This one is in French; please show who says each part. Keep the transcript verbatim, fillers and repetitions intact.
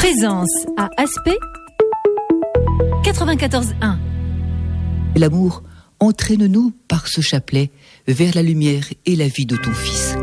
Speaker 1: Présence à Aspect quatre-vingt-quatorze un.
Speaker 2: L'amour, entraîne-nous par ce chapelet vers la lumière et la vie de ton Fils.